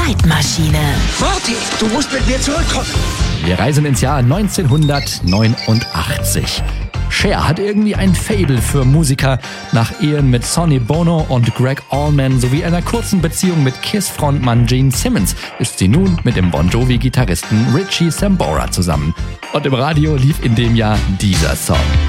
Zeitmaschine. Marty, du musst mit mir zurückkommen. Wir reisen ins Jahr 1989. Cher hat irgendwie ein Faible für Musiker. Nach Ehen mit Sonny Bono und Greg Allman sowie einer kurzen Beziehung mit Kiss-Frontmann Gene Simmons ist sie nun mit dem Bon Jovi-Gitarristen Richie Sambora zusammen. Und im Radio lief in dem Jahr dieser Song.